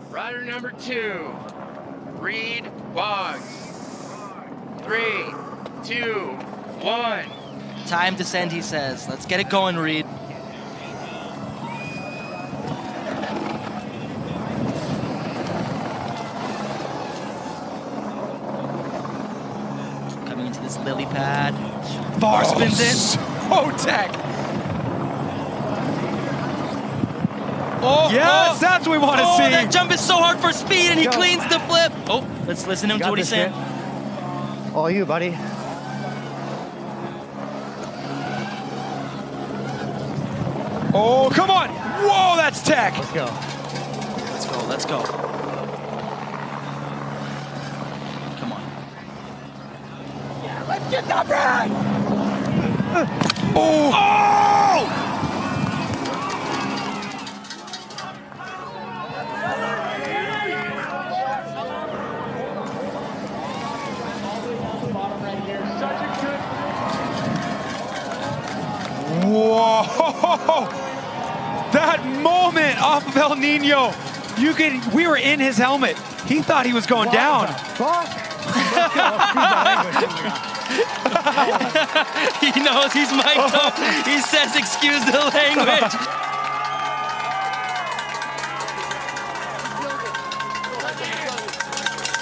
Rider number 2, Reed Boggs. 3, 2, 1. Time to send, he says. Let's get it going, Reed. Coming into this lily pad. Bar spins in. So tech. Oh, yes, that's what we want to see. That jump is so hard for speed, and he cleans the flip. Oh, let's listen to him, to what he's saying. All you, buddy. Oh, come on. Whoa, that's tech. Let's go. Let's go, let's go. Come on. Yeah, let's get that ride. Oh! Oh! Whoa! That moment off of El Nino, we were in his helmet. He thought he was going down. Fuck. He knows he's mic'd up. He says, excuse the language.